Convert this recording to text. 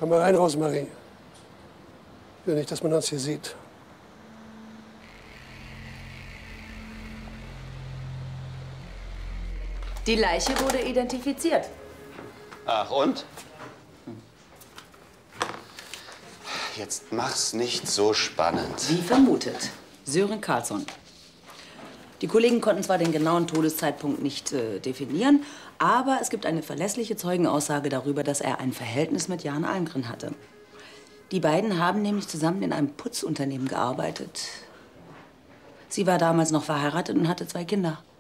Komm mal rein, Rosemarie. Ich will nicht, dass man uns hier sieht. Die Leiche wurde identifiziert. Ach und? Jetzt mach's nicht so spannend. Wie vermutet. Sören Carlsson. Die Kollegen konnten zwar den genauen Todeszeitpunkt nicht definieren, aber es gibt eine verlässliche Zeugenaussage darüber, dass er ein Verhältnis mit Jan Almgren hatte. Die beiden haben nämlich zusammen in einem Putzunternehmen gearbeitet. Sie war damals noch verheiratet und hatte 2 Kinder.